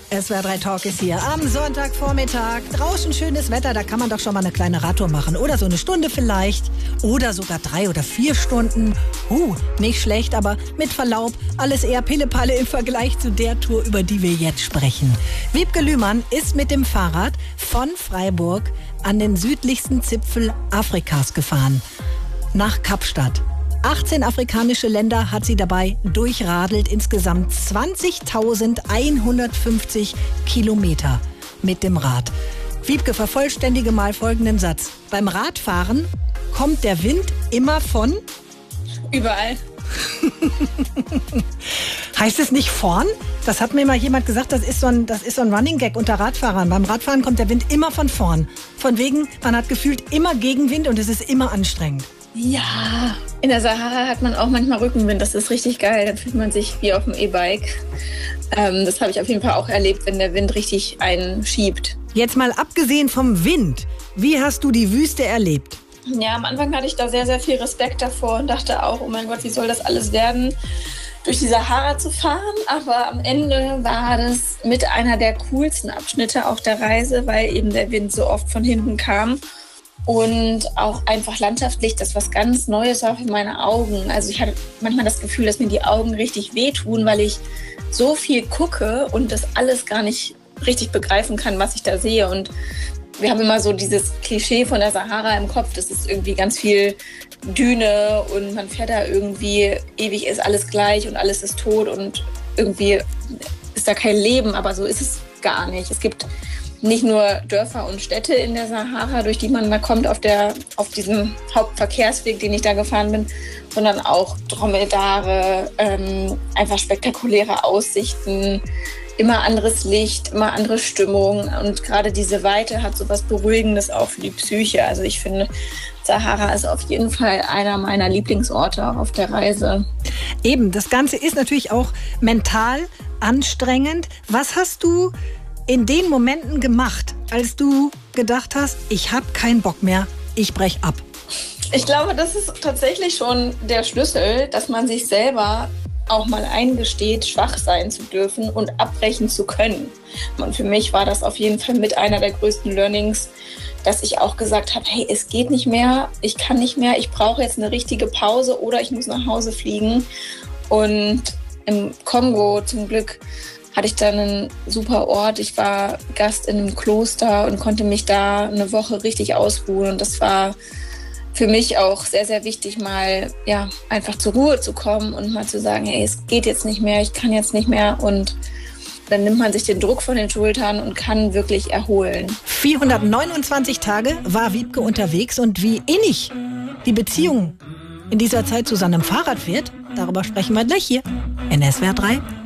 SWR 3 Talk ist hier am Sonntagvormittag. Draußen schönes Wetter, da kann man doch schon mal eine kleine Radtour machen. Oder so eine Stunde vielleicht. Oder sogar 3 oder 4 Stunden. Nicht schlecht, aber mit Verlaub alles eher Pillepalle im Vergleich zu der Tour, über die wir jetzt sprechen. Wiebke Lühmann ist mit dem Fahrrad von Freiburg an den südlichsten Zipfel Afrikas gefahren. Nach Kapstadt. 18 afrikanische Länder hat sie dabei durchradelt, insgesamt 20.150 Kilometer mit dem Rad. Wiebke, vervollständige mal folgenden Satz. Beim Radfahren kommt der Wind immer von? Überall. Heißt es nicht vorn? Das hat mir mal jemand gesagt, das ist so ein Running Gag unter Radfahrern. Beim Radfahren kommt der Wind immer von vorn. Von wegen, man hat gefühlt immer Gegenwind und es ist immer anstrengend. Ja, in der Sahara hat man auch manchmal Rückenwind. Das ist richtig geil. Dann fühlt man sich wie auf dem E-Bike. Das habe ich auf jeden Fall auch erlebt, wenn der Wind richtig einen schiebt. Jetzt mal abgesehen vom Wind, wie hast du die Wüste erlebt? Ja, am Anfang hatte ich da sehr, sehr viel Respekt davor und dachte auch, oh mein Gott, wie soll das alles werden, durch die Sahara zu fahren. Aber am Ende war das mit einer der coolsten Abschnitte auch der Reise, weil eben der Wind so oft von hinten kam. Und auch einfach landschaftlich, das was ganz Neues war für meine Augen. Also ich hatte manchmal das Gefühl, dass mir die Augen richtig wehtun, weil ich so viel gucke und das alles gar nicht richtig begreifen kann, was ich da sehe. Und wir haben immer so dieses Klischee von der Sahara im Kopf, das ist irgendwie ganz viel Düne und man fährt da irgendwie, ewig ist alles gleich und alles ist tot und irgendwie ist da kein Leben, aber so ist es gar nicht. Es gibt nicht nur Dörfer und Städte in der Sahara, durch die man da kommt auf diesem Hauptverkehrsweg, den ich da gefahren bin, sondern auch Dromedare, einfach spektakuläre Aussichten, immer anderes Licht, immer andere Stimmung. Und gerade diese Weite hat so was Beruhigendes auch für die Psyche. Also ich finde, Sahara ist auf jeden Fall einer meiner Lieblingsorte auf der Reise. Eben, das Ganze ist natürlich auch mental anstrengend. Was hast du in den Momenten gemacht, als du gedacht hast, ich habe keinen Bock mehr, ich brech ab? Ich glaube, das ist tatsächlich schon der Schlüssel, dass man sich selber auch mal eingesteht, schwach sein zu dürfen und abbrechen zu können. Und für mich war das auf jeden Fall mit einer der größten Learnings, dass ich auch gesagt habe, hey, es geht nicht mehr, ich kann nicht mehr, ich brauche jetzt eine richtige Pause oder ich muss nach Hause fliegen. Und im Kongo zum Glück hatte ich dann einen super Ort. Ich war Gast in einem Kloster und konnte mich da eine Woche richtig ausruhen. Und das war für mich auch sehr, sehr wichtig, mal einfach zur Ruhe zu kommen und mal zu sagen, hey, es geht jetzt nicht mehr, ich kann jetzt nicht mehr. Und dann nimmt man sich den Druck von den Schultern und kann wirklich erholen. 429 Tage war Wiebke unterwegs und wie innig die Beziehung in dieser Zeit zu seinem Fahrrad wird, darüber sprechen wir gleich hier in SWR 3